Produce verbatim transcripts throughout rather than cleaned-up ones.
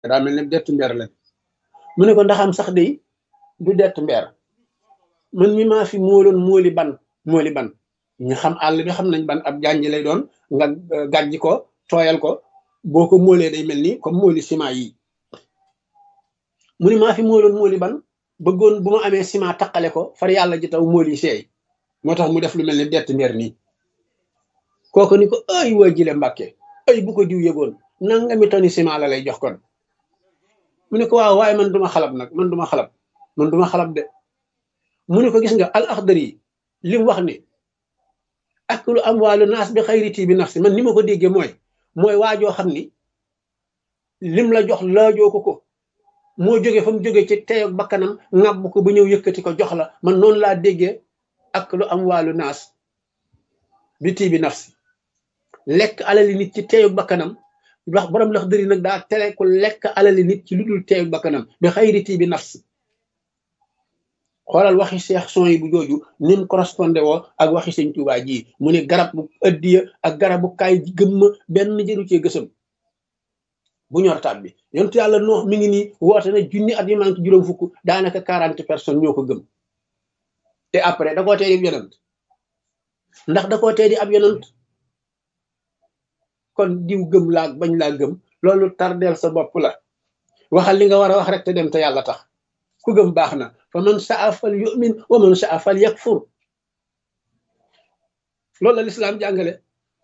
daa mel ne dettu mbeer la mu ne ko ndaxam sax de du dettu mbeer man mi maa fi móoloon móoli ban móoli ban ñu xam àll bi xam nañ ban ab janj lay doon nga gàjj ko tooyal ko boo ko móolee day mel ni comme móoli ciment yi mu ne maa fi móoloon móoli ban bëggoon bu ma amee ciment taqale ko far yàlla ji taw móoli seey moo tax mu def lu mel ni dettu mbeer nii kooku ni ko ay waa jile mbàkke ay bu ko diw yëgoon nangami toni ciment la lay jox kon mu ne ko waaw waaye man duma xalab nag man duma xalab man duma xalab de mu ne ko gis nga al axdari yi li mu wax ni aklu amwaalu naas bi xayriti bi nafsi man ni ma ko déggee mooy mooy waajoo xam ni lim la jox laajoo ko ko moo jóge fa mu jóge ci teyoog bakkanam ŋàbb ko ba ñëw yëkkati ko jox la man noonu laa déggee aklu amwaalu naas bi tii bi nafsi lekk alali nit ci teyoog bakkanam wax borom lax dëri nag daa tere ku lekk alali nit ci lu dul teyoog bakkanam bi xayriti bi nafsi xoolal waxi seex son yi bu jooju ni mu correspondé woo ak waxi sëñ Tuubaa ji mu ne garab bu ëddiya ak garabu kaay gëmma benn jëru cee gësam bu ñor taat bi yontu yàlla noox mi ngi nii woote na junni at yi manque juróom fukk daanaka quarante personnes ñoo ko gëm te après da koo tee di ab yonant ndax da koo tee di ab yonant kon diw gëm laa bañ laa gëm loolu tardeel sa bopp la waxal li nga war a wax rek te dem te yàlla tax ku gëm baax na fa man saa fal yu'min wa man saa fal yakfur loolu la lislaam jàngale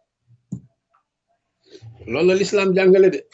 loolu la lislaam jàngale de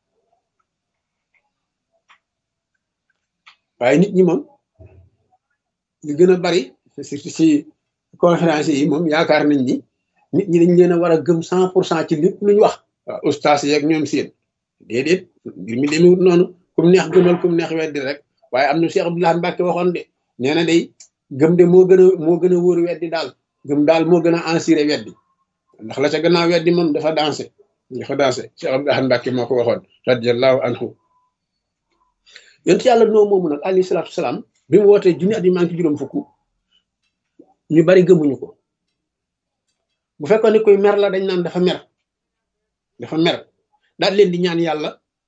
waaye nit ñi moom li gën a bari surtout si conférence yi moom yaakaar nañ ni nit ñi dañ leen a war a gëm cent pour cent ci lépp lu ñu wax waaw ustaas yeeg ñoom seen déedéet mbir mi demewut noonu kum neex gëmal kum neex weddi rek waaye am na Cheikh Abdoulaye Mbacke waxoon de nee na day gëm de moo gën a moo gën a wóor weddi daal gëm daal moo gën a assuré weddi ndax la ca gannaaw weddi moom dafa dansé dafa dansé Cheikh Abdoulaye Mbacke moo ko waxoon radiyallahu anhu yonent yàlla noo moomu nag alayhi salaatu salaam bi mu wootee junni at yi manqué juróom fukk ñu bari gëmuñu ko bu fekkoon ni koy mer la dañ naan dafa mer dafa mer daal leen di ñaan yàlla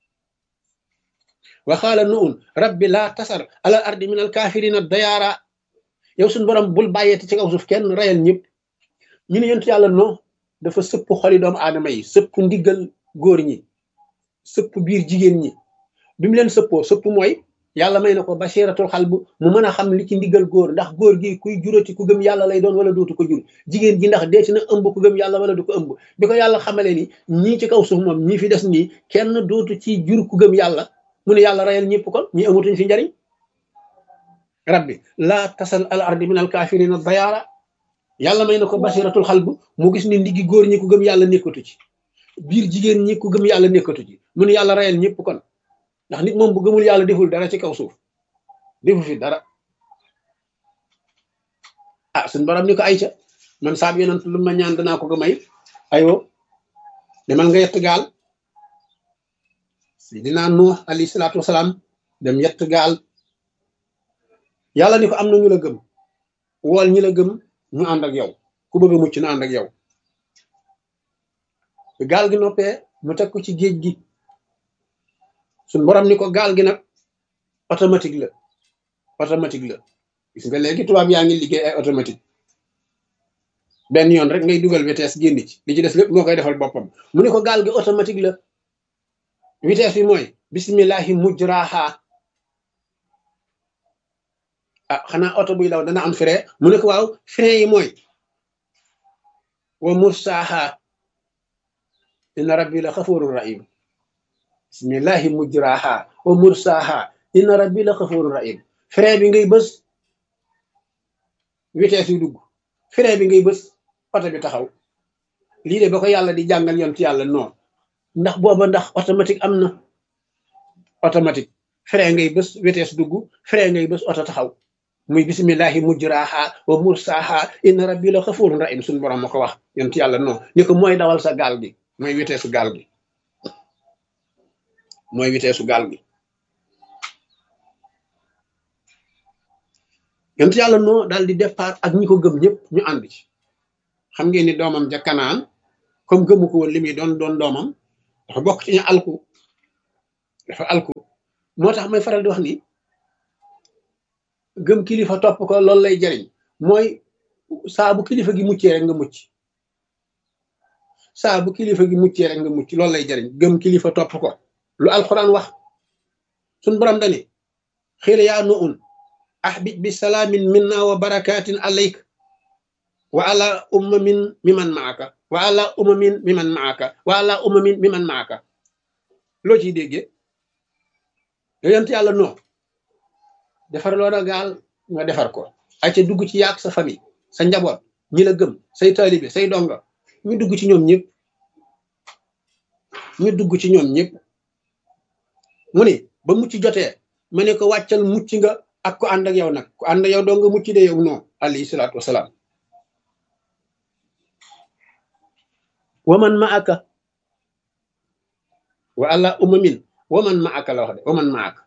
waxaala nuun rabbi laa tasar alal ardi min al kaafirina dayaara yow suñu borom bul bàyyeeti ci kaw suuf kenn rayal ñëpp ñu ne yonent yàlla non dafa sëpp xoli doomu aadama yi sëpp ndiggal góor ñi sëpp biir jigéen ñi bi mu leen sëppoo sëpp mooy yàlla may na ko basiratul xal bu mu mën a xam li ci ndiggal góor ndax góor gi kuy jurati ku gëm yàlla lay doon wala dootu ko jur jigéen ji ndax deeti na ëmb ku gëm yàlla wala du ko ëmb bi ko yàlla xamalee ni ñii ci kaw suuf moom ñii fi des nii kenn dootu ci jur ku gëm yàlla mu ne yàlla rayal ñëpp kon ñi amatuñ fi njariñ rabbi laa tasal al ardi min al kafirina dayaara yàlla may na ko basiratul xal bu mu gis ni ndiggi góor ñi ku gëm yàlla nekkatu ci biir jigéen ñi ku gëm yàlla nekkatu ci mu ne yàlla rayal ñëpp kon ndax nit moom bu gëmul yàlla deful dara ci kaw suuf defu fi dara ah suñ borom ni ko ayca man saab yonent lu ma ñaan danaa ko ko may ayoo demal nga yett gaal Seydina Nuux alayhi salaatu wasalaam dem yett gaal yàlla ni ko am na ñu la gëm wool ñi la gëm ñu ànd ak yow ku bëgg a mucc na ànd ak yow gaal gi noppee mu teg ko ci géej gi suñ borom ni ko gaal gi nag automatique la automatique la gis nga léegi tubaab yaa ngi liggéey ay automatique benn yoon rek ngay dugal vitesse génn ci li ci des lépp moo koy defal boppam mu ne ko gaal gi automatique la vitesse bi mooy bismillahi mujraha ah xanaa oto buy daw dana am frein mu ne ko waaw frein yi mooy wa mursaha inna rabbi la xafurur rahim bismillahi mujraha wa mursaha inna rabbi la xafurur rahim frein bi ngay bës vitesse yu dugg frein bi ngay bës oto bi taxaw lii de ba ko yàlla di jàngal yoon ci yàlla non ndax booba ndax automatique am na automatique frein ngay bës vitesse dugg frein ngay bës oto taxaw muy bismillahi mujraha wa mursaha inna rabbi la xafurur rahim suñu borom ma ko wax yoon ci yàlla non ni ko mooy dawal sa gaal gi mooy vitesse gaal gi mooy vitesse gaal gi yonent yàlla noo daal di départ ak ñi ko gëm ñëpp ñu ànd ci xam ngeen ni doomam ja Kanaan comme gëmu ko woon li muy doon doon doomam dafa bokk ci ñu alku dafa alku moo tax may faral di wax ni gëm kilifa topp ko loolu lay jariñ mooy saa bu kilifa gi muccee rek nga mucc saa bu kilifa gi muccee rek nga mucc loolu lay jariñ gëm kilifa topp ko lu alquran wax suñ borom dani xiila yaa nu un ahbib bi salaamin minna wa barakatin alayk wa ala ummamin miman maaka wa ala ummamin miman maaka wa ala ummamin miman maaka loo ciy déggee yonent yàlla noo defar loo na gaal nga defar ko ay ca dugg ci yaak sa famille sa njaboot ñi la gëm say taalibe say donga ñu dugg ci ñoom ñëpp ñu dugg ci ñoom ñëpp mu ni ba mucc jotee ma ne ko wàccal mucc nga ak ko ànd ak yow nag ku ànd ak yow doo nga mucc de yow non alayhi salaatu wasalaam waman ma aka wa ala umamin waman ma aka la wax de waman ma aka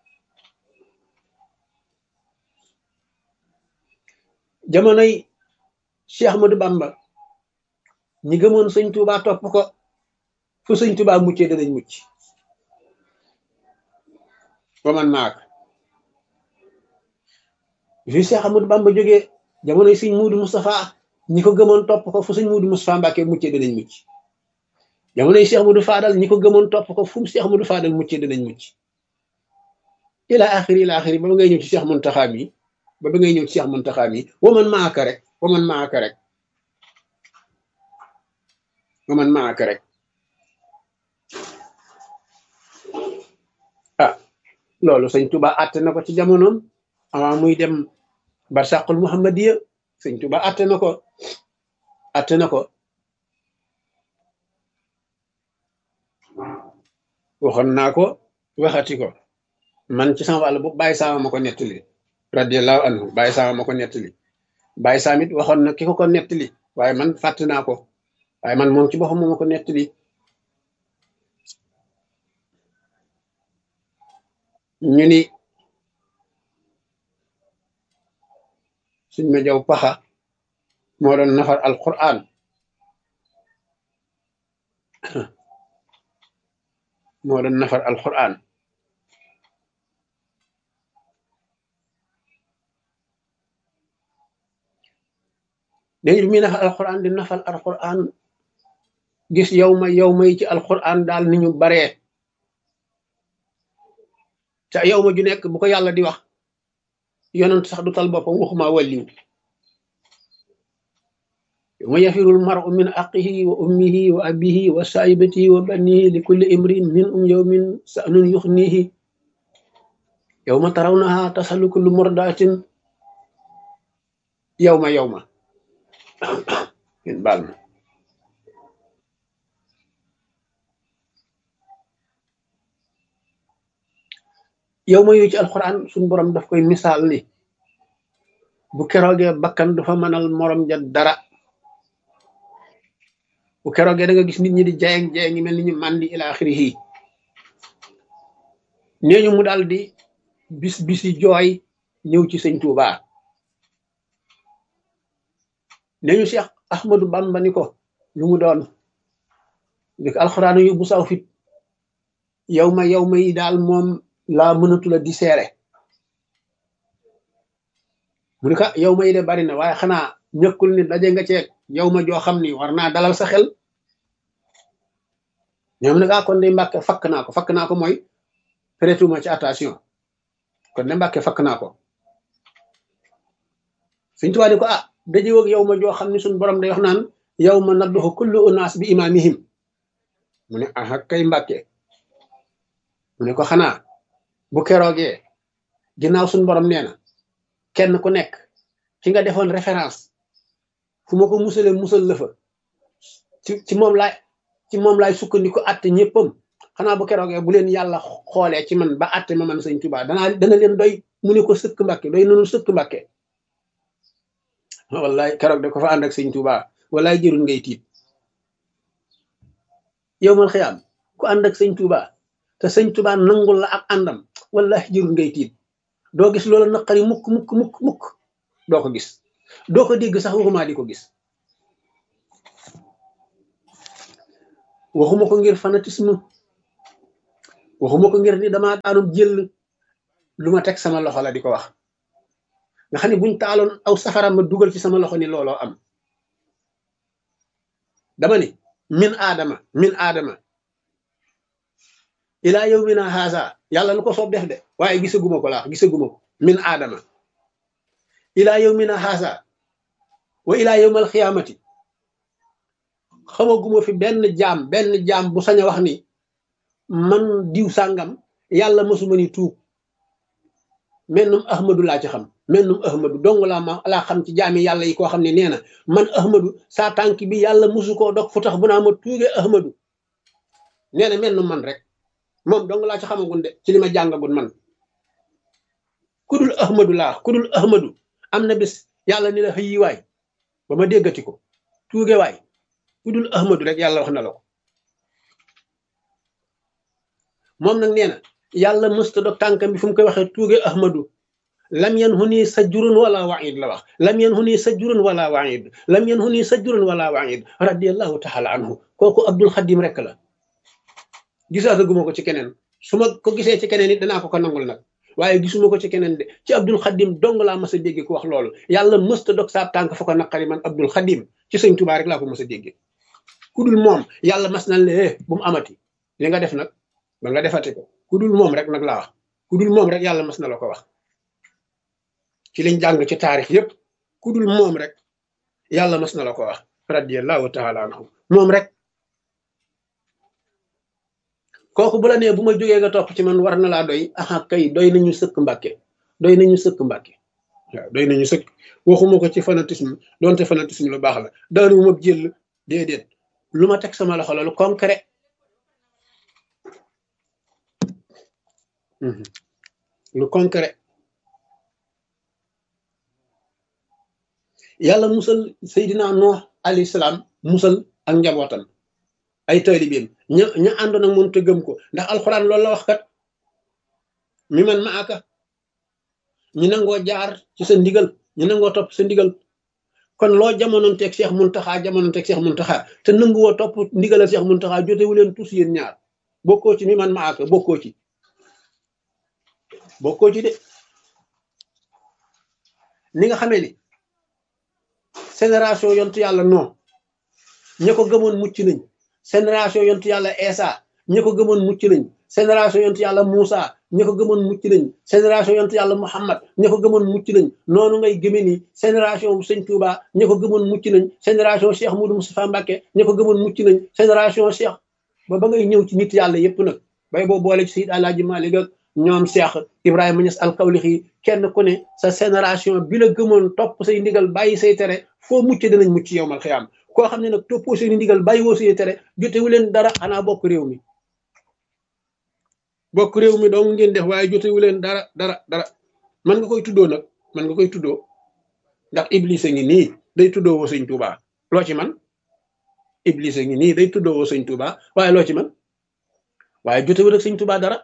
jamonoy Cheikh Ahmadou Bamba ñi gëmoon sëñ Tuubaa topp ko fu sëñ Tuubaa muccee danañ mucc waman ma aka fi Cheikh Ahmadou Bamba jógee jamonoy sëñ Muudu Moustapha ñi ko gëmoon topp ko fu sëñ Muudu Moustapha Mbàkke muccee danañ mucc jamonoy Cheikh Ahmadou Fadal ñi ko gëmoon topp ko fu mu Cheikh Ahmadou Fadal muccee danañ mucc ila axiri ila axiri ba ba ngay ñëw ci Cheikh Muntaxa mi ba ba ngay ñëw ci Cheikh Muntaxa mi waman maaka rek waman maaka rek waman maaka rek ah loolu sëñ Tuba àtte na ko ci jamonoom avant muy dem barsàqul muhammadiya sëñ Tuba àtte na ko àtte na ko waxoon naa ko waxati ko man ci sama wàll bu bàyyi saama ma ko nettali radiyallahu anhu bàyyi saama ma ko nettali bàyyi saam it waxoon na ki ko ko nettali waaye man fàtte naa ko waaye man moom ci boppam moo ma ko nettali ñu ni suñ ma jaw paxa moo doon nafar alquran moo doon nafar alquran léegi bi muy nafar alquran di nafar alquran gis yow ma yow may ci alquran daal ni ñu baree te yow ma ju nekk bu ko yàlla di wax yonent sax du tal boppam waxuma wàlliw yawma yafirul mar'u min aqihi wa ummihi wa abihi wa saahibatihi wa banihi li kulli imrin minhum yawmin sa'nun yuxnihi yawma tarawnaha tasalu kullu murdatin yawma yawma ngeen baal ma yow ma yooyu ci alquran suñ borom daf koy misaal ni bu keroogee bakkan du fa mënal morom ja dara bu keroogee da nga gis nit ñi di jayeng jayeng ngi mel ni ñu màndi ila axirihi nee ñu mu daal di bis bisi jooy ñëw ci sëñ Tuuba nee ñu Cheikh Ahmadou Bamba ni ko lu mu doon di ko alxuraan yu bu saw fit yow ma yow ma yi daal moom laa mënatula di seere mu ni ko yow ma yi de bari na waaye xanaa ñëkkul ni daje nga ceeg yow ma joo xam ni war naa dalal sa xel ñoom ne kaa kon de Mbàkke fakk naa ko fakk naa ko mooy prêtuma ci attention kon de Mbàkke fakk naa ko Sëñ Tuubaa ni ko ah daje woog yow ma joo xam ni suñ borom day wax naan yow ma nadduxu kullu unaas bi imaamihim mu ne aha kay Mbàkke mu ne ko xanaa bu keroogee ginnaaw suñ borom nee na kenn ku nekk ki nga defoon référence fu ma ko musale musal la fa ci ci moom laay ci moom laay sukkandiku atte ñëppam xanaa bu keroogee bu leen yàlla xoolee ci man ba atte ma man Sëñ Tuubaa danaa dana leen doy mu ne ko sëkk Mbàkke doy nanu sëkk Mbàkke wallaay keroog da ko fa ànd ak Sëñ Tuubaa wallaay jërul ngay tiit yow mal xiyaam ku ànd ak Sëñ Tuubaa te Sëñ Tuubaa nangul la ak àndam wallaay jërul ngay tiit doo gis loola naqari mukk mukk mukk mukk doo ko gis doo ko dégg sax waxuma di ko gis waxuma ko ngir fanatisme waxuma ko ngir ni damaa daanum jël lu ma teg sama loxo la di ko wax nga xam ne buñ taaloon aw safara ma dugal ci sama loxo ni looloo am dama ni min aadama min aadama ilaa yawmina haasa yàlla lu ko soob def de waaye gisaguma ko laax gisaguma ko min aadama ilaa yawmina haasa wa ilaa yawmal xiyaamati xamaguma fi benn jaam benn jaam bu sañ a wax ni man diw sàngam yàlla mësuma ni tuub mennum ahmadu laa ci xam mennum ahmadu dong laa ma laa xam ci jaami yàlla yi koo xam ne nee na man ahmadu saa tànk bi yàlla mësu koo dog fu tax bu naa ma tuugee ahmadu nee na mennum man rek moom dong laa ci xamagun de ci li ma jàngagun man kudul ahmadu laa kudul ahmadu am na bis yàlla ni la xëyi waay ba ma déggati ko tuuge waay kudul ahmadu rek yàlla wax na la ko moom nag nee na yàlla mësta dog tànkam bi fu mu koy waxee tuuge ahmadu lam yan hu nii sajjurun wala waid la wax lam yan hu nii sajjurun wala waid lam yan hu nii sajjurun wala waid radiallahu taala anhu kooku abdul xadim rek la gisaataguma ko ci keneen su ma ko gisee ci keneen it danaa ko ko nangul nag waaye gisuma ko ci keneen de ci abdul xadim dong laa mas a dégge ku wax loolu yàlla mësta dog saab tànk fa ko naqari man abdul xadim ci sëñ Tuubaa rek laa ko mas a dégge ku dul moom yàlla mas na le bu mu amati li nga def nag ba nga defati ko ku dul moom rek nag laa wax ku dul moom rek yàlla mas na la ko wax ci liñ jàng ci taarix yépp ku dul moom rek yàlla mas na la ko wax radiyallahu taala anhu moom rek kooku bu la nee bu ma jógee nga topp ci man war na laa doy aha kay doy nañu sëkk mbàkke doy nañu sëkk mbàkke waaw doy nañu sëkk waxuma ko ci fanatisme donte fanatisme lu baax la daanu ma jël déedéet lu ma teg sama loxo la lu concret lu concret yàlla musal Seydina Nuux alayhi salaam musal ak njabootam ay taalibeem ña ña àndoon ak moom te gëm ko ndax alxuraan loolu la wax kat mi man ma aka ñu nangoo jaar ci sa ndigal ñu nangoo topp sa ndigal kon loo jamonoon teeg Cheikh Muntaxa jamonoon teeg Cheikh Muntaxa te nanguwoo topp ndigalal Cheikh Muntaxa jotewu leen tous yéen ñaar bokkoo ci mi man ma aka bokkoo ci bokkoo ci de ni nga xamee ni génération yontu yàlla non ña ko gëmoon mucc nañ génération yontu yàlla Eesa ña ko gëmoon mucc nañ génération yontu yàlla Muusa ña ko gëmoon mucc nañ génération yontu yàlla Muhammad ña ko gëmoon mucc nañ noonu ngay gëme ni génération bu sëñ Touba ña ko gëmoon mucc nañ génération Cheikh Moudou Moustapha Mbacké ña ko gëmoon mucc nañ génération Cheikh ba ba ngay ñëw ci nit yàlla yépp nag bay boo boole ci Seydi Alaaji Maalik ak ñoom Cheikh Ibrahima Niass al-Kawlaxi kenn ku ne sa génération bi la gëmoon topp say ndigal bàyyi say tere foo mucc danañ mucc yow mal xiyaam koo xam ne nag toppoo say ndigal bàyyi woo say tere jotewu leen dara xanaa bokk réew mi bokk réew mi dong ngeen def waaye jotewu leen dara dara dara man nga koy tuddoo nag man nga koy tuddoo ndax Iblis a ngi nii day tuddoo woo sëñ Touba loo ci man Iblis a ngi nii day tuddoo woo sëñ Touba waaye loo ci man waaye jotewu ak sëñ Touba dara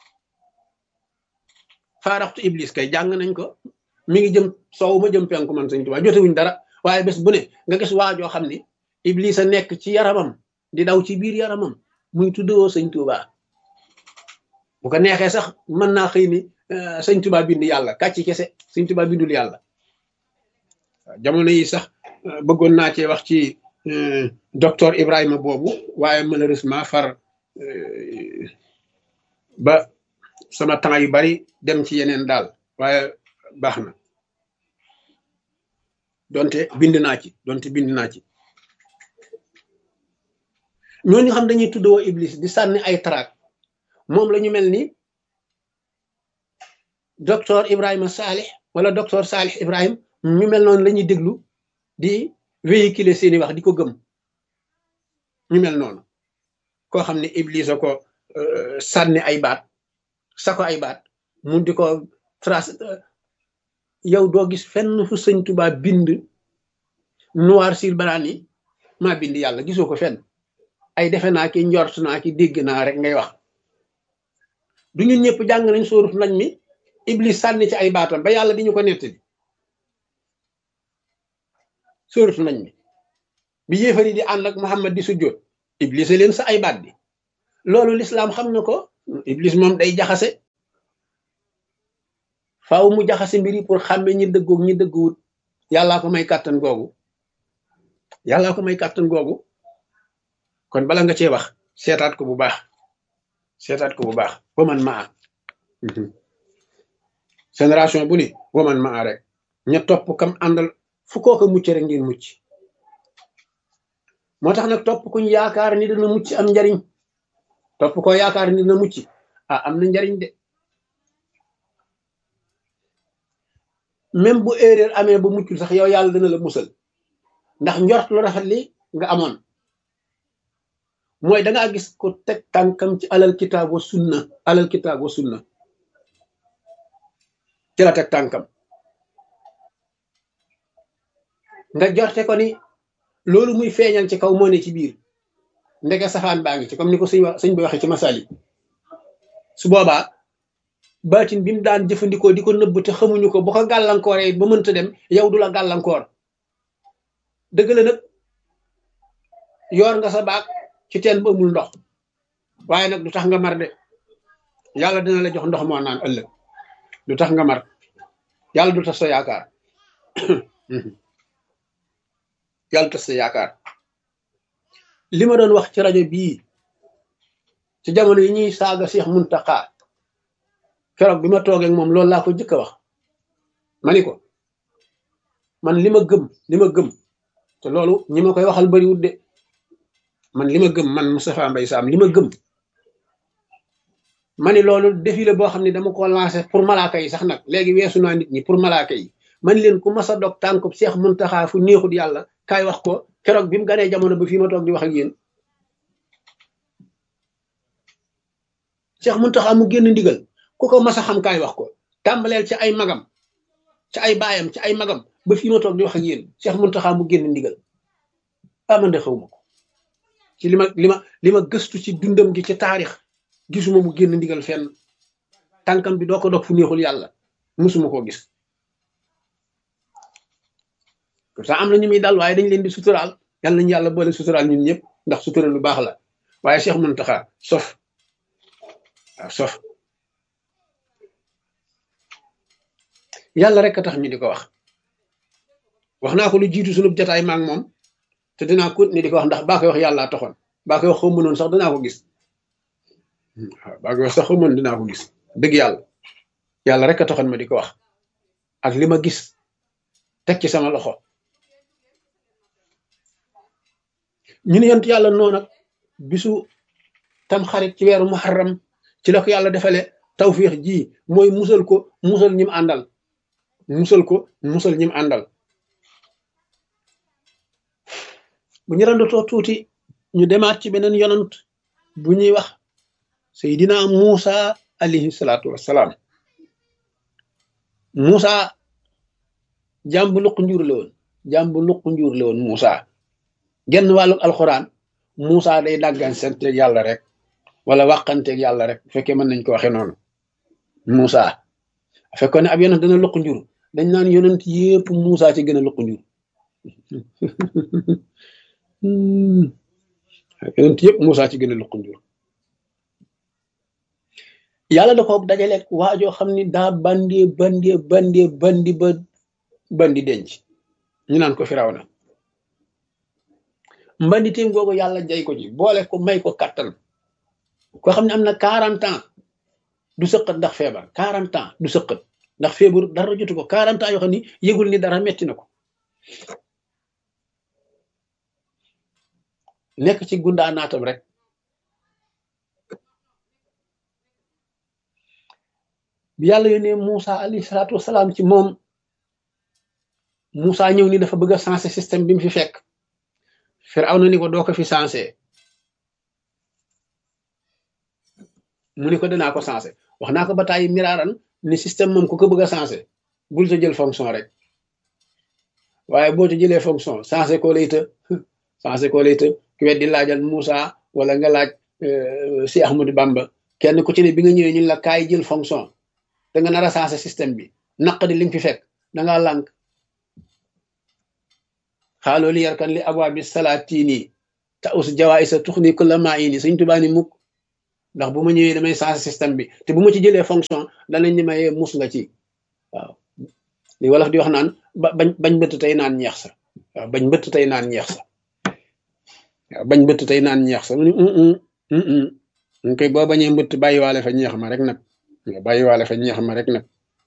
faaraxtu Iblis kay jàng nañ ko mi ngi jëm soow ma jëm penku man sëñ Touba jotewuñ dara waaye bés bu ne nga gis waajoo xam ni Iblis a nekk ci yaramam di daw ci biir yaramam muy tuddoo sëñ Touba bu ko neexee sax mën naa xëy ni sëñ Touba bind yàlla kàcci kese sëñ Touba bindul yàlla jamono yi sax bëggoon naa cee wax ci docteur Ibrahima boobu waaye malheureusement far ba sama temps yu bari dem ci yeneen daal waaye baax na donte bind naa ci donte bind naa ci ñooñu xam dañuy tuddoo Iblis di sànni ay traak moom la ñu mel ni docteur Ibrahima Salih wala docteur Salih Ibrahim ñu mel noonu la ñuy déglu di véhiculer seeni wax di ko gëm ñu mel noonu koo xam ne Iblis a ko sànni ay baat sa ko ay baat mu di ko trace yow doo gis fenn fu sëñ Tuubaa bind noir sur blanc yi maa bind yàlla gisoo ko fenn ay defe naa ki njort naa ki dégg naa rek ngay wax du ñun ñëpp jàng nañ sóorut nañ mi Iblis sànni ci ay baatam ba yàlla di ñu ko nettali sóorut nañ mi bi yéefari di ànd ak Muhammad di sujjóot Iblis leen sa ay baat bi loolu lislaam xam na ko iblis moom day jaxase faaw mu jaxase mbiri pour xàmme ñi dëggoog ñi dëgguwut yàllaa ko may kàttan googu yàllaa ko may kàttan googu kon bala nga cee wax seetaat ko bu baax seetaat ko bu baax waman maa génération bu ni waman maa rek ña topp kam àndal fu kooka mucc rek ngeen mucc moo tax nag topp kuñ yaakaar ni dina mucc am njariñ topp ko yaakaar ni dina mucc ah am na njariñ de même bu erreur amee ba muccul sax yow yàlla dina la musal ndax njort lu rafet li nga amoon mooy da ngaa gis ko teg tànkam ci alal kitaab wa sunna alal kitaab wa sunna ci la teg tànkam nga jorte ko ni loolu muy feeñal ci kaw moo ne ci biir ndeke safaan baa ngi ci comme ni ko sëñ wax sëñ bi waxee ci masali su boobaa baatin bi mu daan jëfandikoo di ko nëbb te xamuñu ko bu ko gàllankooree ba mënta dem yow du la gàllankoor dëgg la nag yoor nga sa baag ci teen ba amul ndox waaye nag du tax nga mar de yàlla dina la jox ndox moo naan ëllëg du tax nga mar yàlla du tax sa yaakaar yàlla tas sa yaakaar li ma doon wax ci rajo bii ci jamono yi ñuy saaga Cheikh Mountakha keroog bi ma toogee moom loolu laa ko jëkk a wax ma ni ko man li ma gëm li ma gëm te loolu ñi ma koy waxal bariwut de man li ma gëm man Moustapha Mbaye Sam li ma gëm ma ni loolu défilé boo xam ne dama ko lancé pour malaaka yi sax nag léegi weesu naa nit ñi pour malaaka yi man leen ku mas a dog tànkub Cheikh Mountakha fu neexut yàlla kaay wax ko keroog bi mu ganee jamono ba fii ma toog di wax ak yéen Cheikh Mountakha mu génn ndigal ku ko mas a xam kaay wax ko tàmbaleel ci ay magam ci ay baayam ci ay magam ba fii ma toog di wax ak yéen Cheikh Mountakha mu génn ndigal amande xaw ma ko ci li ma li ma li ma gëstu ci dundam gi ci taarix gisuma mu génn ndigal fenn tànkam bi doo ko dog fu neexul yàlla musuma koo gis pourtant am na ñu muy dal waaye dañ leen di suturaal yàlla nañu yàlla boole suturaal ñun ñëpp ndax sutura lu baax la waaye Cheikh Mountakha sof waaw sof yàlla rek a tax ñu di ko wax wax naa ko lu jiitu sunub jataay maag moom te dinaa ko ni di ko wax ndax baa koy wax yàllaa taxoon baa koy wax xaw mënoon sax dinaa ko gis waaw baa koy wax sax xaw mën dinaa ko gis dëgg yàlla yàlla rek a taxoon ma di ko wax ak li ma gis teg ci sama loxo ñu ne yont yàlla noonu nag bisu tam xarit ci weeru muharram ci la ko yàlla defale tawfiix ji mooy musal ko musal ñim àndal musal ko musal ñim àndal bu ñu randatoo tuuti ñu demaat ci beneen yonant bu ñuy wax Seydina Muusa alayhi salaatu wassalaam Muusa jàmbu luq njuur la woon jàmbu luq njuur la woon Muusa genn wàllu alxuraan Muusa day dàggan santeeg yàlla rek wala wàqanteeg yàlla rek bu fekkee mën nañ ko waxee noonu Muusa fekkoon ne ab yonent dana luq njur dañ naan yonent yépp Muusa ci gën a luq njur yonent yépp Muusa ci gën a luq njur yàlla da ko dajaleeg waajoo xam ni daa bandee bandee bandee bandi ba bandi denc ñu naan ko Firawna mbandi téem googu yàlla jay ko ci boole ko may ko kattan koo xam ne am na quarante ans du sëqat ndax feebar quarante ans du sëqat ndax feebar dara jotu ko quarante ans yoo xam ni yëgul ni dara metti na ko nekk ci gundaa naatam rek bi yàlla yónnee Moussa alayhi salaatu wasalaam ci moom Moussa ñëw ni dafa bëgg a changer système bi mu fi fekk Firawna ni ko doo ko fi changer mu ni ko danaa ko changer wax naa ko ba tàyyi miraaran ni système moom ku ko bëgg a changer bul sa jël fonction rek waaye boo ci jëlee fonction changer ko lay të changer ko lay të ku weddi laajal Moussa wala nga laaj si Ahmadou Bamba kenn ku ci ne bi nga ñëwee ñun la kaay jël fonction da nga nar a changer système bi naq di li nga fi fekk da ngaa lànk xaaloo li yarkan li abwaa bi salaatini ta us jawaay sa tux ni ku la maa ini Sëñ Tuubaa ni mukk ndax bu ma ñëwee damay changer système bi te bu ma ci jëlee fonction danañ ni mayee mus nga ci waaw li wolof di wax naan ba bañ bañ bëtt tey naan ñeex sa waaw bañ bëtt tey naan ñeex sa waaw bañ bëtt tey naan ñeex sa mu ni ñu koy boo bañee mbëtt bàyyiwaale fa ñeex ma rek nag nga bàyyiwaale fa ñeex ma rek nag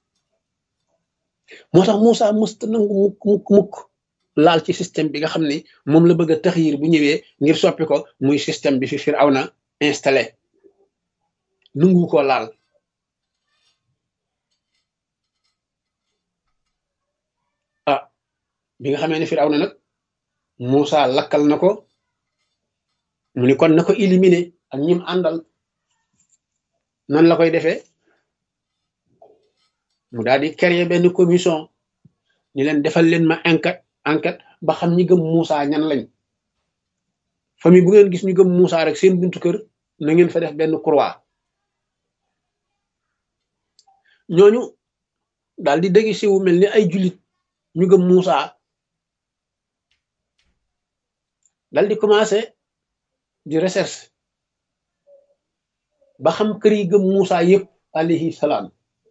moo tax Moussa musta nangu mukk mukk mukk laal ci système bi nga xam ne moom la bëgg a taxyir bu ñëwee ngir soppi ko muy système bi fi Firawna installé nungu ko laal ah bi nga xamee ne Firawna nag Moussa lakkal na ko mu ni kon na ko éliminer ak ñim àndal nan la koy defee mu daal di créer benn commission ni leen defal leen ma enquête enquête ba xam ñi gëm Moussa ñan lañ famille bu ngeen gis ñu gëm Moussa rek seen buntu kër na ngeen fa def benn croix ñooñu daal di dégg si wu mel ni ay jullit ñu gëm Moussa daal di commencé di recherche ba xam kër yi gëm Moussa yëpp alayhi salaam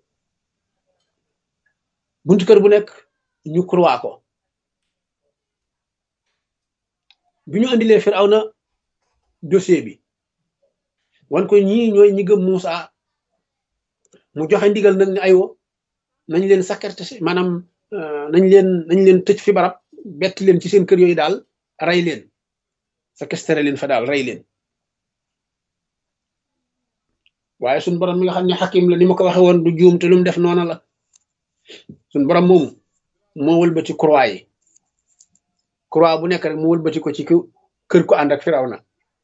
buntu kër bu nekk ñu croix ko bi ñu andilee Firawna dossier bi wan ko ñii ñooy ñi gëm Moussa mu joxe ndigal nag ne aywa nañ leen sakkarte si maanaam nañ leen nañ leen tëj fi barab bett leen ci seen kër yooyu daal rey leen sakkestere leen fa daal rey leen waaye suñ borom mi nga xam ne xakim la ni ma ko waxe woon du juum te lu mu def noona la suñ borom moomu moo wëlbati croix yi croix bu nekk rek mu wëlbati ko ci kër ko ànd ak Firawna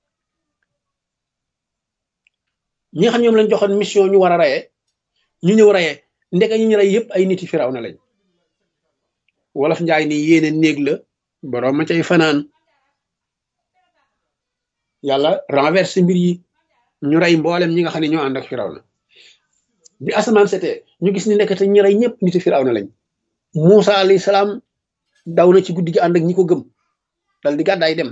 ñi nga xam ñoom lañ joxoon mission ñu war a reyee ñu ñëw reyee ndeke ñu ñu rey yëpp ay niti Firawna lañ wolof njaay ni yéene néeg la borom ma cay fanaan yàlla renverse mbir yi ñu rey mboolem ñi nga xam ne ñoo ànd ak Firawna bi asamaan setee ñu gis ni nekkate ñi rey ñëpp niti Firawna lañ Moussa alayhi salaam daw na ci guddi gi ànd ak ñi ko gëm dal di gàddaay dem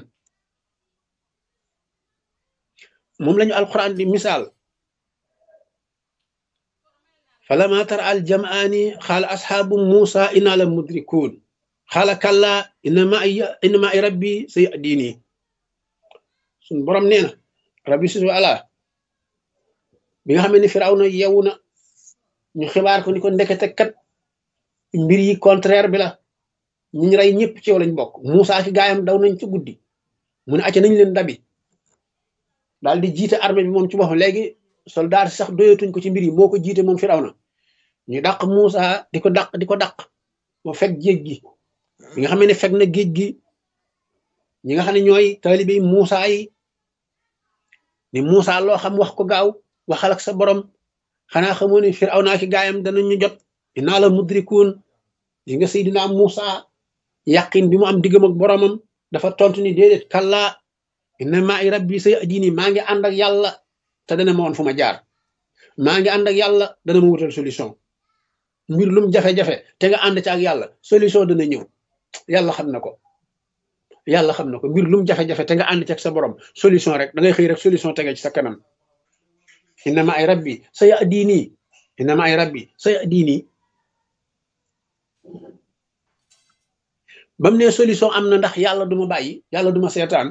moom lañu alquran di misaal falama tara al jamaani xaala asxaabu Moussa inna la mudrikuun xaala kalla inna ma inna ma rabbi sayahdini suñ borom nee na rabbi su ala bi nga xam ne Firawna yeewu na ñu xibaar ko ni ko ndekete kat mbir yi contraire bi la ñi ñu rey ñëpp ci yow lañ bokk Moussa ki gaayam daw nañ ci guddi mu ne acca nañ leen dabi daal di jiite armée bi moom ci boppam léegi soldat sax doyatuñ ko ci mbir yi moo ko jiite moom Firawna ñu dàq Moussa di ko dàq di ko dàq moo fekk géej gi bi nga xam ne fekk na géej gi ñi nga xam ne ñooy taalibe yi Moussa yi ni Moussa loo xam wax ko gaaw waxal ak sa borom xanaa xamoo ne Firawna ki gaayam danañu jot inna la mudrikuun di nga Seydina Moussa yàqin bi mu am diggam ak boromam dafa tontu ni déedéet kalla inna ma'i rabbi sayahdini maa ngi ànd ak yàlla te dana ma woon fu ma jaar maa ngi ànd ak yàlla dana ma wutal solution mbir lum jafe-jafe te nga ànd ci ak yàlla solution dana ñëw yàlla xam na ko yàlla xam na ko mbir lum jafe-jafe te nga ànd ci ak sa borom solution rek da ngay xëy rek solution tege ci sa kanam inna ma'i rabbi sayahdini inna ma'i rabbi sayahdini bam ne solution am na ndax yàlla duma bàyyi yàlla duma seetaan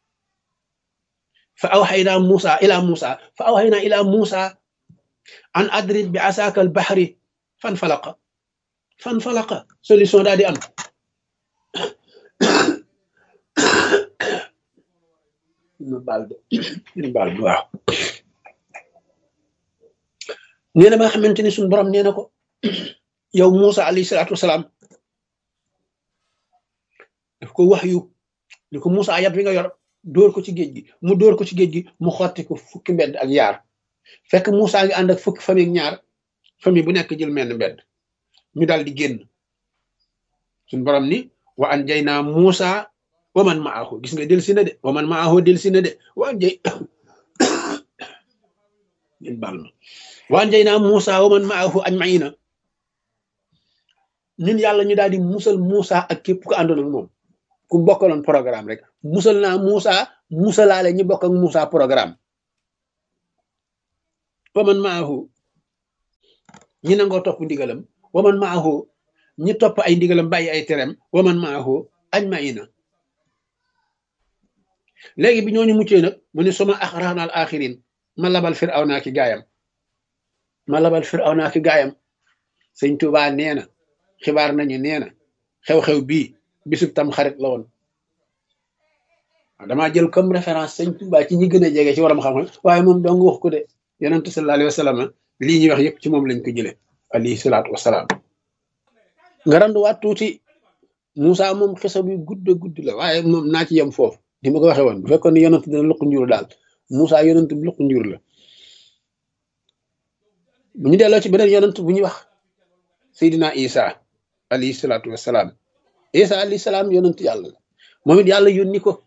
fa awxayna Musa ila Musa fa awxayna ila Musa an adrib bi asaka al bahri fan falaqa fan falaqa solution daal di am ñu baal de ñu baal waaw nee na ba nga xamante ni suñu borom nee na ko yow Musa alayhi salaatu wasalaam daf ko wax yu ni ko Moussa yat wi nga yor dóor ko ci géej gi mu dóor ko ci géej gi mu xotti ko fukki mbedd ak yaar fekk Moussa ngi ànd ak fukki famille ak ñaar famille bu nekk jël menn mbedd ñu daal di génn suñ borom ni wa an jay naa Moussa wa man maahu gis nga del si na de wa man maahu del si na de wa an jay ngeen baal ma wa an jay naa Moussa wa man maahu ajmaina ñun yàlla ñu daal di musal Moussa ak képp ko àndoon ak moom ku bokkaloon programme rek musal naa Moussa musalaale ñi bokk ak Moussa programme wa man maahu ñi nangoo topp ndigalam wa man maahu ñi topp ay ndigalam bàyyi ay terem wa man maahu ajmaina léegi bi ñooñu muccee nag mu ne suma axrana al axirin ma labal firawna ki gaayam ma labal firawna ki gaayam sëñ Tuubaa nee na xibaar nañu nee na xew-xew bii bisub tam xarit la woon damaa jël comme référence sëñ Tuubaa ci ñi gën a jege ci waram xam-xam waaye moom dong wax ko de yonent sallallahu alayhi wa sallam lii ñuy wax yëpp ci moom lañ ko jële alayhi salaatu wasalaam nga randuwaat tuuti Moussa moom xisa bi gudd gudd la waaye moom naa ci yem foofu ni ma ko waxee woon bu fekkoon ne yonent dina luq njur daal Moussa yonent bi luq njur la bu ñu delloo ci beneen yonent bu ñuy wax Seydina Isa alayhi salaatu wasalaam Isa alayhi salaam yonent yàlla la moom it yàlla yónni ko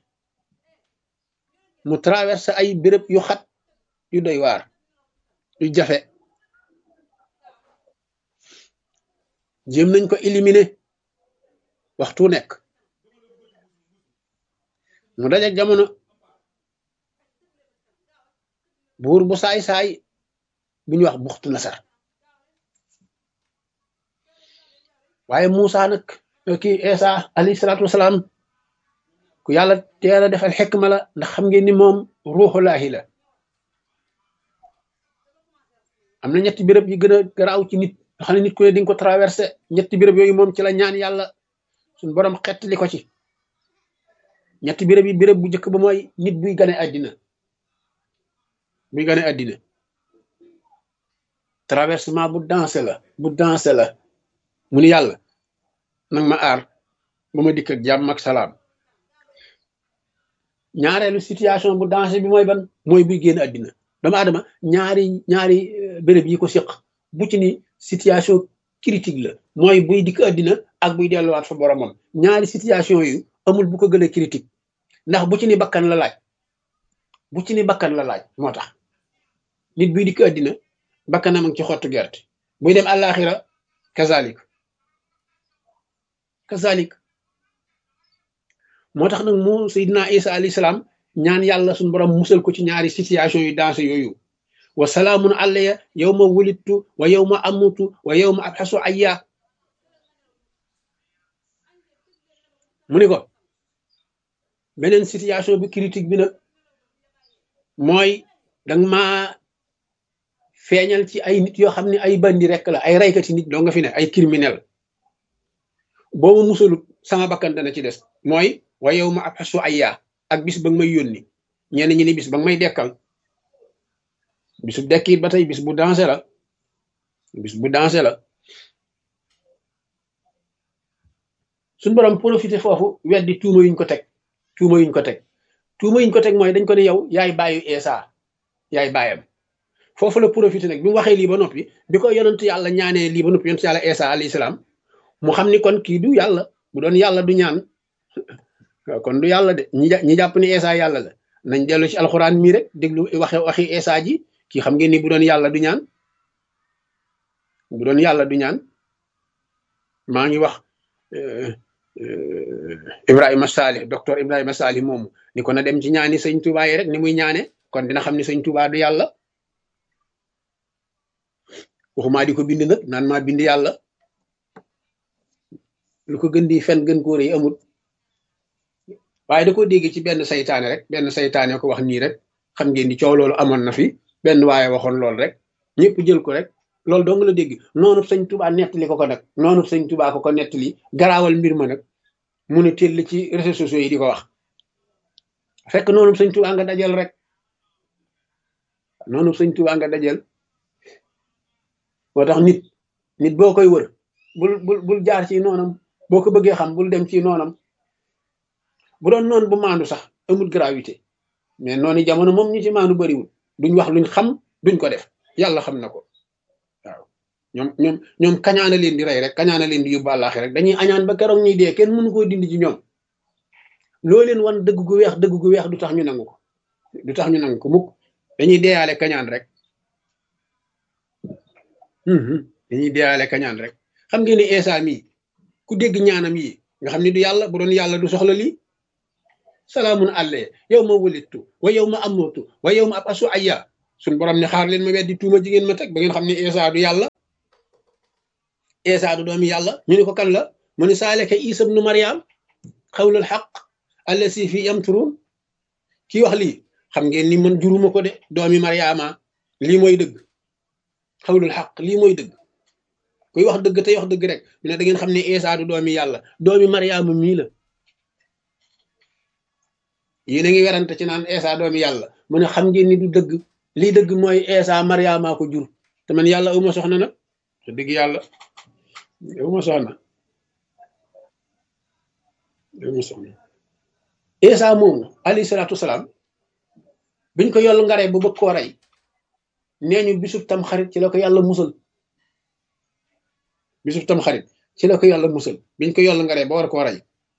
mu traversé ay béréb yu xat yu doy waar yu jafe jéem nañ ko éliminer waxtu nekk mu dajak jamono buur bu saay-saay bu ñuy wax buxtu nasar waaye Moussa nag kii Isa alayhi salaatu wasalaam ku yàlla teel a defal xekma la ndax xam ngeen ni moom ruuxulaahi la am na ñetti béréb yi gën a garaaw ci nit nga xam ne nit ku ne di nga ko traversé ñetti béréb yooyu moom ci la ñaan yàlla suñu borom xettali ko ci ñetti béréb yi béréb bu njëkk ba mooy nit buy gane àddina buy gane àddina traversement bu dansé la bu dansé la mu ni yàlla nag ma aar ba ma dikk ak jàmm ak salaam ñaareelu situation bu dansé bi mooy ban mooy buy génn àddina doomu aadama ñaari ñaari béréb yi ko siq bu ci ni situation critique la mooy buy dikk àddina ak buy delluwaat fa boromam ñaari situation yu amul bu ko gën a critique ndax bu ci ni bakkan la laaj bu ci ni bakkan la laaj moo tax nit buy dikk àddina bakkanam ak ci xottu gerte buy dem àllaaxira kazalik kazalik moo tax nag mu Seydina Isa alayhi salaam ñaan yàlla suñu borom musal ko ci ñaari situation yu dansé yooyu wa salaamun alayya yawma wulidtu wa yawma amutu wa yawma abxasu ayya mu ni ko beneen situation bi critique bi nag mooy danga ma feeñal ci ay nit yoo xam ne ay bandi rek la ay raykati nit doo nga fi ne ay criminel boobu musalut sama bakkan dana ci des mooy wa yow ma abxasu ayya ak bis ba nga may yónni ñenn ñi ni bis ba nga may dekkal bisu dekki ba tey bis bu dansé la bis bu dansé la suñu borom profité foofu weddi tuuma yuñ ko teg tuuma yuñ ko teg tuuma yuñ ko teg mooy dañ ko ne yow yaay bàyyu Isa yaay bàyyam foofu la profité nag bi mu waxee lii ba noppi bi ko yonent yàlla ñaanee lii ba noppi yonent yàlla Isa alayhi salaam mu xam ni kon kii du yàlla bu doon yàlla du ñaan kon du yàlla de ñi ñi jàpp ni Isa yàlla la nañ dellu ci alxuraan mii rek déglu waxe waxi Isa ji kii xam ngeen ni bu doon yàlla du ñaan bu doon yàlla du ñaan maa ngi wax Ibrahima Salih docteur Ibrahima Salih moomu ni ko na dem ci ñaani sëñ Touba yi rek ni muy ñaane kon dina xam ni sëñ Touba du yàlla waxumaa di ko bind nag naan maa bind yàlla lu ko gën di fen gën koo rëy amul waaye da ko dégg ci benn saytaane rek benn saytaane ko wax nii rek xam ngeen ni coow loolu amoon na fi benn waaye waxoon loolu rek ñëpp jël ko rek loolu dong la dégg noonu sëñ Touba nettali ko ko nag noonu sëñ Touba ko ko nettali garaawal mbir ma nag mu ne teel ci réseaux sociaux yi di ko wax fekk noonu sëñ Touba nga dajal rek noonu sëñ Touba nga dajal moo tax nit nit boo koy wër bul bul bul jaar ci noonam boo ko bëggee xam bul dem ci noonam bu doon noonu bu maandu sax amul gravité mais noonu jamono moom ñi ci maandu bariwul duñ wax luñ xam duñ ko def yàlla xam na ko waaw ñoom ñoom ñoom kañaana leen di rey rek kañaana leen di yóbbu àllaaxi rek dañuy añaan ba keroog ñuy dee kenn mënu koo dindi ci ñoom loo leen wan dëgg gu weex dëgg gu weex du tax ñu nangu ko du tax ñu nangu ko mukk dañuy deeyaale kañaan rek dañuy deeyaale kañaan rek xam ngeen ni Isa mii ku dégg ñaanam yi nga xam ne du yàlla bu doon yàlla du soxla lii salaamun alayya yow ma wulittu wa yow ma amutu wa yow ma ab asu ayya suñ borom ne xaar leen ma weddi tuuma jigéen ma teg ba ngeen xam ne Isa du yàlla, Isa du doomi yàlla. ñu ne ko kan la mu ne saaleka Isa ibnu Maryam xawlul xaq allasi fi yamturun. kii wax lii xam ngeen ni man juruma ko de, doomi Maryama, lii mooy dëgg. xawlul xaq lii mooy dëgg. kuy wax dëgg tey wax dëgg rek mu ne da ngeen xam ne Isa du doomi yàlla, doomi Maryama mii la. yéen a ngi werante ci naan Isa doomi yàlla, mu ne xam ngeen ni du dëgg. lii dëgg mooy Isa Maryama ko jur, te man yàlla uma soxna nag, te dëgg yàlla uma soxna uma soxna. Isa moomu alayhi salaatu wasalaam biñ ko yollu ngaree ba bëgg koo rey, nee ñu bisub tam xarit ci la ko yàlla musal. bisub tam xarit ci la ko yàlla musal, biñ ko yollu ngaree ba war koo rey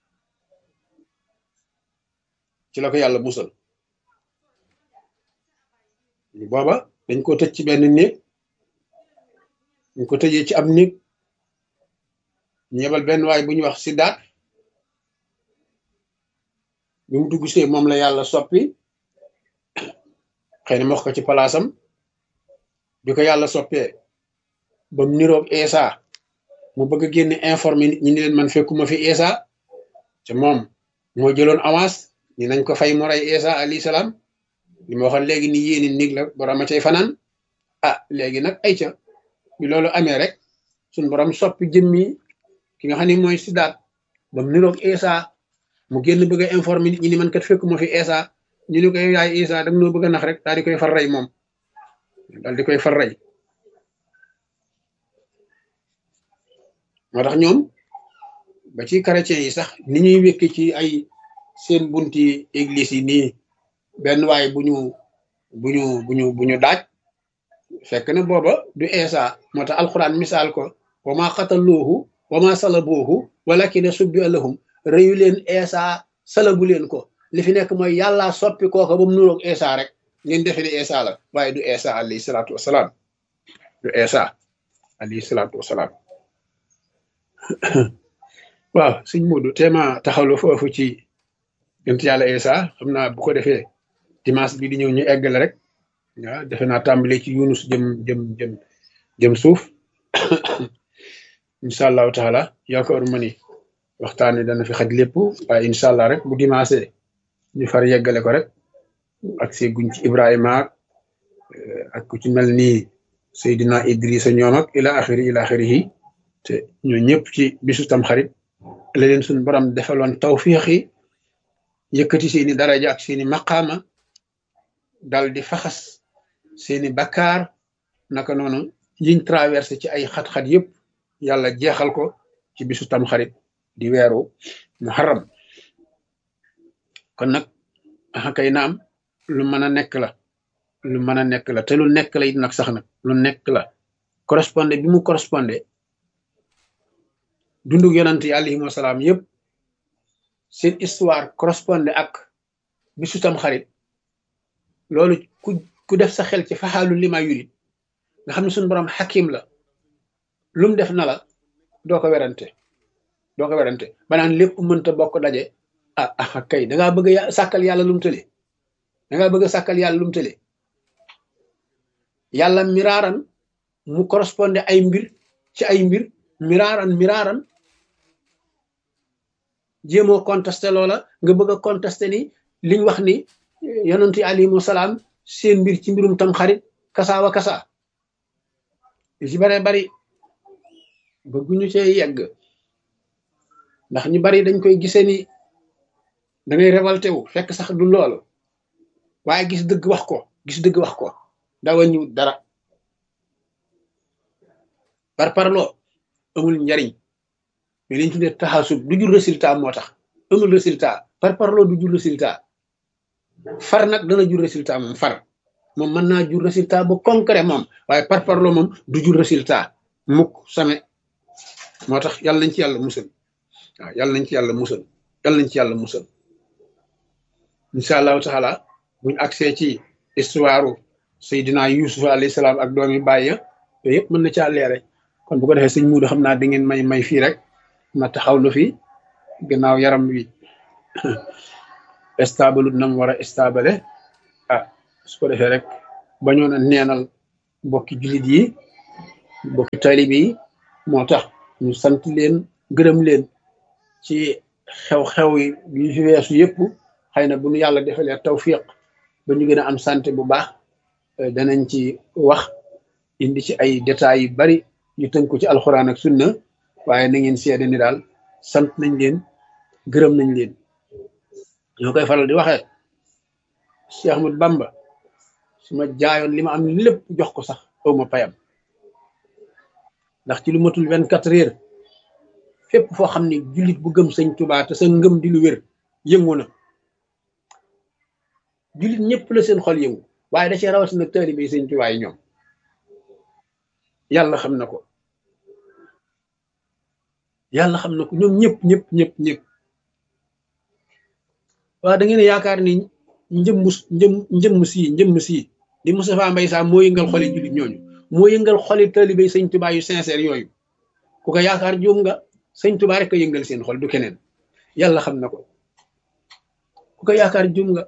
ci la ko yàlla musal. booba dañ ko tëj ci benn néeg, dañ ko tëjee ci ab néeg, ñu yebal benn waay bu ñuy wax Sidaat. bi mu dugg see moom la yàlla soppi, xëy na ma wax ko ci palaasam. bi ko yàlla soppee ba mu niroog Isa, mu bëgg a génne informé nit ñi ni leen man fekkuma fi Isa, te moom moo jëloon avance ni nañ ko fay mu rey Isa alayhi salaam. li ma waxoon léegi ni yéeni nig la borom a cay fanaan. ah léegi nag ay ca bi loolu amee rek suñ borom soppi jëmmi ki nga xam ne mooy Sidaat ba mu niroog Isa, mu génn bëgg a informé nit ñi ni man kat fekkuma fi Isa. ñu ni ko yaay Isa dag noo bëgg a nax rek, daal di koy far rey moom, daal di koy far rey. moo tax ñoom ba ci chrétiens yi sax ni ñuy wékki ci ay seen bunti église yi nii benn waay bu ñu bu ñu bu ñu bu ñu daaj, fekk na booba du Isa. moo tax alxuraan misaal ko wa ma xataluuhu wa ma salabuuhu walakin subbiha lahum. rëyu leen Isa, salabu leen ko, li fi nekk mooy yàlla soppi kooka ba mu nuroog Isa rek, ngeen defe ne Isa la, waaye du Isa alayhi salaatu wasalaam, du Isa alayhi salaatu wasalaam. waaw sëñ Moodu teema taxawlu foofu ci yonent yàlla Isa, xam naa bu ko defee dimanche bi di ñëw ñu eggale rek. waaw defe naa tàmbale ci Yunus jëm jëm jëm jëm suuf incha allahu taala. yaakaar ma ni waxtaan wi dana fi xaj lépp, waaye incha allah rek bu dimanche ñu far yeggale ko rek ak see guñ ci Ibrahima ak ku ci mel ni Seydina Idrissa ñoom ak ila axiri ila axirihi. te ñoo ñëpp ci bisu tam xarit la leen suñu borom defaloon tawfiix yi, yëkkati seeni daraja ak seeni maqaama, dal di faxas seeni bakkaar. naka noonu yiñ traversé ci ay xat-xat yëpp yàlla jeexal ko ci bisu tam xarit di weeru muharram. kon nag kay naam lu mën a nekk la, lu mën a nekk la te lu nekk la it nag sax nag lu nekk la. correspondé bi mu correspondé dundug yonant yi alayhimu salaam yëpp, seen histoire correspondé ak bisu tam xarit. loolu ku ku def sa xel ci faxaalu li ma yurit nga xam ne suñu borom xakim la, lu mu def na la, doo ko werante doo ko werante ba naan lépp mënta bokk daje. ah ah kay da ngaa bëgg a sàkkal yàlla lu mu tële, da ngaa bëgg a sàkkal yàlla lu mu tële. yàlla miraaran mu correspondé ay mbir ci ay mbir miraaran miraaran. jéemoo contesté loola, nga bëgg a contesté ni liñ wax ni yonent yi alayhimu salaam seen mbir ci mbirum tam xarit kasaawa kasa yu ci bare bari bëgguñu cee yegg, ndax ñu bari dañ koy gisee ni da ngay révolté wu, fekk sax du loolu. waaye gis dëgg wax ko, gis dëgg wax ko dawa ñu dara. par parloo amul njariñ, mais liñ tuddee taxasub du jur résultat, moo tax amul résultat. par parloo du jur résultat. far nag dana jur résultat, moom far moom mën naa jur résultat bu concret moom, waaye par parloo moom du jur résultat mukk same. moo tax yàlla nañ ci yàlla musal. waaw yàlla nañ ci yàlla musal yàlla nañ ci yàlla musal. incha allahu taala buñ accès ci histoire Seydina Yusuf alayhi salaam ak doomi baay ya yooyu yëpp mën na caa leere. kon bu ko defee sëñ Muudu xam naa da ngeen may may fii rek ma taxawlu fi gannaaw yaram wi stable nam war a stable. ah su ko defee rek bañoon a neenal mbokki jullit yi mbokki taalibe yi moo tax ñu sant leen gërëm leen ci xew-xew yi yi fi weesu yëpp. xëy na bu ñu yàlla defalee tawfiq ba ñu gën a am santé bu baax danañ ci wax indi ci ay détails yu bari yu tënku ci alxuraan ak sunna waaye na ngeen seede ni daal sant nañ leen gërëm nañ leen. ñoo koy faral di waxee Cheikh Ahmadou Bamba su ma jaayoon li ma am lépp jox ko sax aw ma payam ndax ci lu matul vingt quatre heures fépp foo xam ne jullit bu gëm sëñ Tuubaa te sa ngëm di lu wér yëngu na. jullit ñëpp la seen xol yëngu waaye da cee rawatina nag taalibe sëñ Tuubaa yi ñoom yàlla xam na ko yàlla xam na ko ñoom ñëpp ñëpp ñëpp ñëpp waaw da ngeen yaakaar ni njëmm njëm njëmm sii njëmm sii di Moustapha Mbaye Sam moo yëngal xoli jullit ñooñu moo yëngal xoli taalibe sëñ Tuubaa yu sincère yooyu ku ko yaakaar juum nga. sëñ Tuubaa rek a yëngal seen xol du keneen yàlla xam na ko ku ko yaakaar juum nga.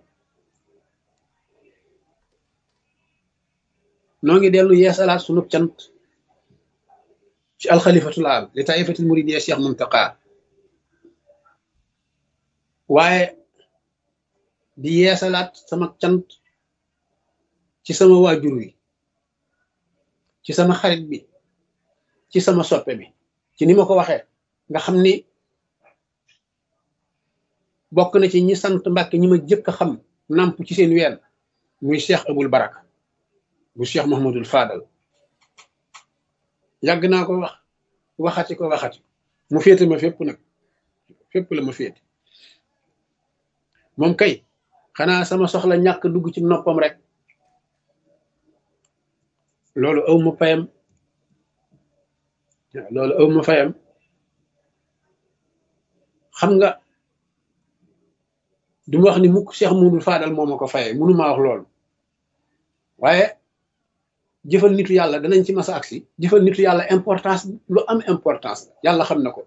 noo ngi dellu yeesalaat sunu cant ci alxalifatul aam li taifatul muridiyya Cheikh Muntaqa waaye di yeesalaat sama cant ci sama waajur wi ci sama xarit bi ci sama soppe bi ci ni ma ko waxee nga xam ni bokk na ci ñi sant Mbàkke ñi ma jëkk a xam namp ci seen ween muy Cheikh Abul Baraka bu Cheikh Mouhamadul Fadal yàgg naa ko wax waxati ko waxati mu féete ma fépp nag fépp la ma féete moom kay xanaa sama soxla ñàkk dugg ci noppam rek loolu aw ma fayam loolu aw ma fayam xam nga du ma wax ni mukk Cheikh Mouhamadul Fadal moo ma ko fayee mënu maa wax loolu waaye jëfal nitu yàlla danañ ci masa agsi jëfal nitu yàlla importance lu am importance yàlla xam na ko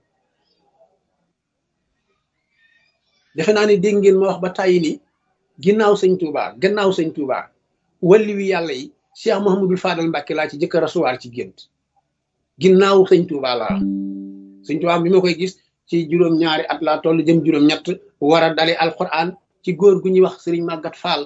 defe naa ni dégg ngeen ma wax ba tàyyi ni ginnaaw sëñ Touba gannaaw sëñ Touba walli wi yàlla yi Cheikh Mouhamadul Fadal Mbàkke laa ci jëkk a rasuwaar ci gént ginnaaw sëñ Touba laa sëñ Touba bi ma koy gis ci juróom-ñaari at laa toll jëm juróom-ñett war a dale alquran ci góor gu ñuy wax sëriñ Màggat Faal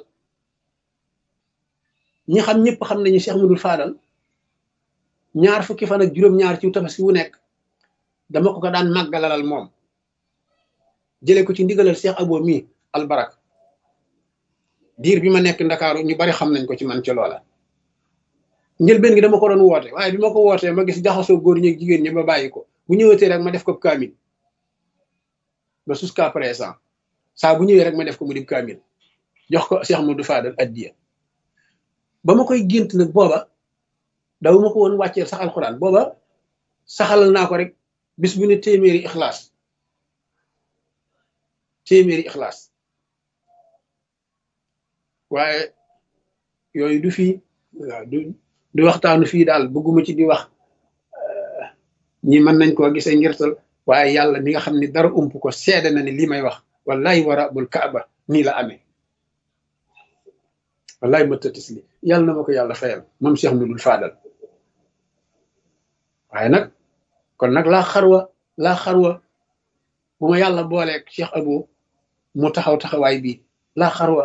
ñi xam ñëpp xam nañu Cheikh Mouhamadul Fadal ñaar fukki fan ak juróom-ñaar ci tabaski wu nekk dama ko ko daan màggalalal moom jëlee ko ci ndigalal Cheikh Abo mi albarak diir bi ma nekk Ndakaaru ñu bari xam nañ ko ci man ci loola njëlbeen gi dama ko doon woote waaye bi ma ko wootee ma gis jaxasoo góor ñi ak jigéen ñi ba bàyyi ko bu ñëwatee rek ma def ko kaamil ba jusqu'à présent saa bu ñëwee rek ma def ko mu di kaamil jox ko Cheikh Mouhamadou Fadal addiya ba ma koy gént nag booba daw ma ko woon wàcceel sax alxuraan booba saxalal naa ko rek bis bu ne téeméeri ixlaas téeméeri ixlaas waaye yooyu du fii waaw du du waxtaanu fii daal bëgguma ci di wax ñi mën nañ koo gisee ngirtal waaye yàlla mi nga xam ni dara ump ko seede na ni lii may wax wallahi wa rabbul kaaba nii la amee wallahi ma tëtis li yàlla na ma ko yàlla fayal moom Cheikh Mouhamadul Fadal waaye nag kon nag laa xarwa laa xarwa bu ma yàlla booleeg Cheikh Abo mu taxaw taxawaay bii laa xarwa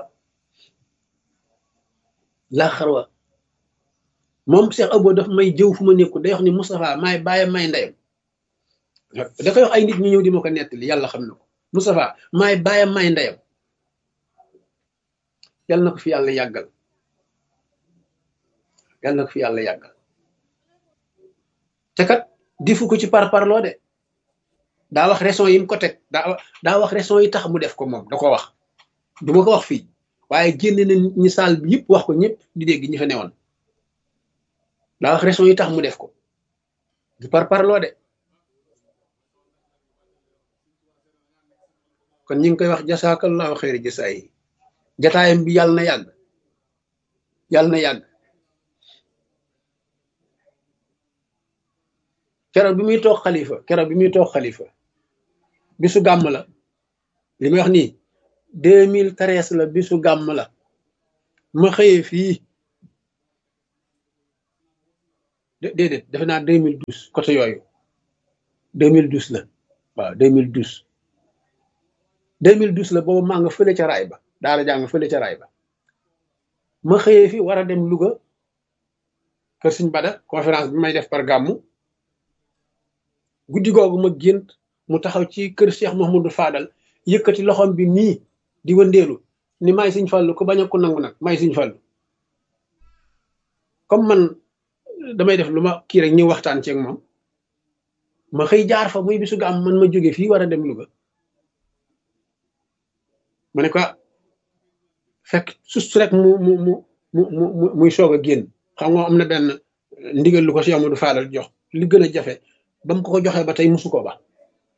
laa xarwa moom Cheikh Abo daf may jëw fu ma nekku day wax ni Moustapha maay bàyyam may ndeyam da koy wax ay nit ñu ñëw di ma ko nettali yàlla xam na ko Moustapha maay bàyyam may ndeyam yàlla na ko fi yàlla yàggal yàlla na ko fi yàlla yàggal te kat difu ko ci par parloo de daa wax raison yi mu ko teg daa daa wax raison yi tax mu def ko moom da ko wax du ma ko wax fii waaye génne na ñi saal bi yëpp wax ko ñëpp di dégg ñi fa newoon daa wax raison yi tax mu def ko du par parloo de kon ñu ngi koy wax jasaakallahu xayri jasaa yi jataayam bi yàlla na yàgg yàlla na yàgg keroog bi muy toog xalifa keroog bi muy toog xalifa bisu gàmm la li may wax nii deux mille treize la bisu gàmm la ma xëyee fii déedéet defe naa deux mille douze côté yooyu deux mille douze la waaw deux mille douze deux mille douze la boobu maa nga fële ca raay ba daara jaa nga fële ca raay ba ma xëyee fi war a dem Louga kër Sëñ Bada conférence bi may def par gàmmu guddi googu ma gént mu taxaw ci kër Cheikh Mouhamadou Fadal yëkkati loxom bi nii di wëndeelu ni may Sëñ Fallu ko bañ a ko nangu nag may Sëñ Fallu comme man damay def lu ma kii rek ñu waxtaan ceeg moom ma xëy jaar fa muy bisu gàmm man ma jóge fii war a dem Louga ma ne ko fekk sus rek mu mu mu mu mu muy soog a génn xam nga am na benn ndigal lu ko Cheikh Amadou Fadal jox li gën a jafe ba mu ko ko joxee ba tey musu koo ba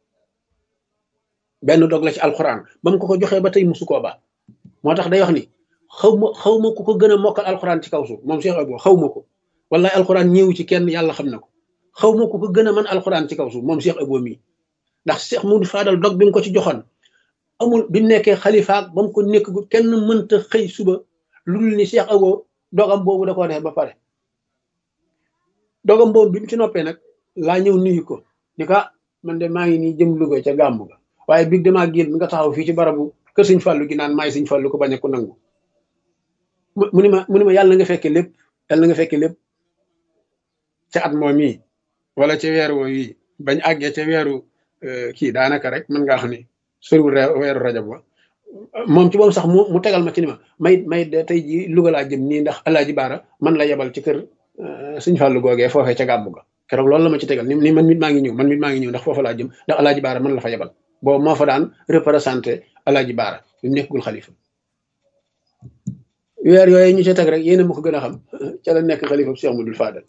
benn dog la ci alxuraan ba mu ko ko joxee ba tey musu koo ba moo tax day wax ni xaw ma xaw ma ku ko gën a mokkal alxuraan ci kaw suuf moom Cheikh Abo xaw ma ko wallahi alxuraan ñëwu ci kenn yàlla xam na ko xaw ma ku ko gën a mën alxuraan ci kaw suuf moom Cheikh Abo mii ndax Cheikh Amadou Fadal dog bi mu ko ci joxoon amul bi mu nekkee xalifaak ba mu ko nekk kenn mënta xëy suba lu dul ni Cheikh Abo dogam boobu da koo def ba pare dogam boobu bi mu ci noppee nag laa ñëw nuyu ko ni ko man de maa ngi nii jëm Louga ca gàmmu ga waaye big damaa génn nga taxaw fii ci barabu kër Sëñ Fallu gi naan maay Sëñ Fallu ko bañ a ko nangu mu ni ma mu ni ma yàlla nga fekke lépp yàlla nga fekke lépp ca at moom yi wala ca weer woo yi bañ àggee ca weeru kii daanaka rek mën ngaa xam ne soriwul weeru rajab wa moom ci moom sax mu mu tegal ma ci ni ma may may tey ji Louga laa jëm nii ndax Alaaji Baara man la yebal ci kër Sëñ Fallu googee foofee ca gàmmu ga keroog loolu la ma ci tegal ni ni man mit maa ngi ñëw man mit maa ngi ñëw ndax foofa laa jëm ndax Alaaji Baara man la fa yebal boobu moo fa daan représenté Alaaji Baara bi mu nekkul xalifa weer yooyu ñu ca teg rek yéena ma ko gën a xam ca la nekk xalifa Cheikh Amadou Fadal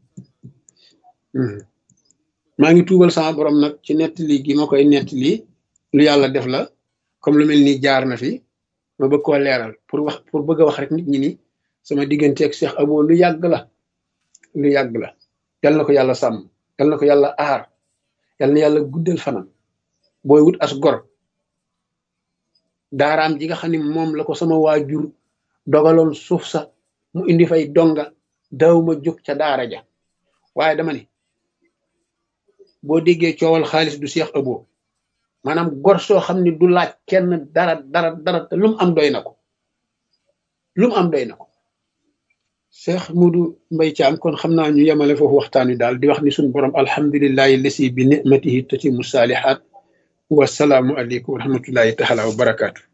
maa ngi tuubal sama borom nag ci nettali gi ma koy nettali lu yàlla def la comme lu mel ni jaar na fi ma bëgg koo leeral pour wax pour bëgg a wax rek nit ñi ni sama digganteeg Cheikh Abo lu yàgg la lu yàgg la yal na ko yàlla sàmm yal na ko yàlla aar yal na yàlla guddal fanam booy wut as gor daaraam ji nga xam ne moom la ko sama waajur dogaloon suuf sa mu indi fay donga daaw ma jóg ca daara ja waaye dama ni boo déggee coowal xaalis du Cheikh Abo maanaam gor soo xam ne du laaj kenn dara dara dara te lu mu am doy na ko lu mu am doy na ko Cheikh Modou Mbaye Thiam kon xam naa ñu yemale foofu waxtaan wi daal di wax ni suñu borom alhamdulillahi lasi bi nicmatihi tatimu salihat wasalaamu aleykum wa rahmatullahi taala wa barakaatu